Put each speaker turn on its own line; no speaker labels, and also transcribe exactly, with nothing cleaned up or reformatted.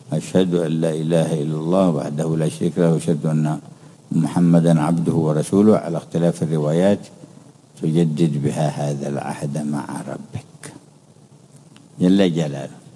أشهد أن لا إله إلا الله وحده لا شريك له وأشهد أن محمدا عبده ورسوله على اختلاف الروايات، تجدد بها هذا العهد مع ربك جل جلاله.